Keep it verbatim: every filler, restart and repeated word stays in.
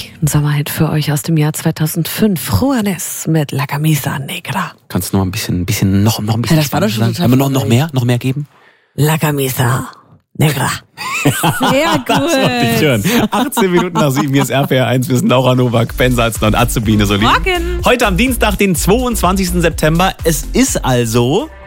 Natürlich ein Sommerhit für euch aus dem Jahr zweitausendfünf. Juanes mit La Camisa Negra. Kannst du noch ein bisschen, ein bisschen noch, noch ein bisschen. Ja, das war doch schon total Können wir noch, noch mehr, noch mehr geben? La Camisa Negra. Sehr gut. Das wollte ich hören. achtzehn Minuten nach sieben, hier ist R P R eins. Wir sind Laura Nowak, Ben Salzner und Azubine Solin. Morgen. Heute am Dienstag, den zweiundzwanzigsten September. Es ist also